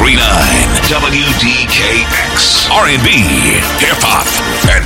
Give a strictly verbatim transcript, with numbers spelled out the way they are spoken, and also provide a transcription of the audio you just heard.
three nine W D K X. R and B, hip hop, and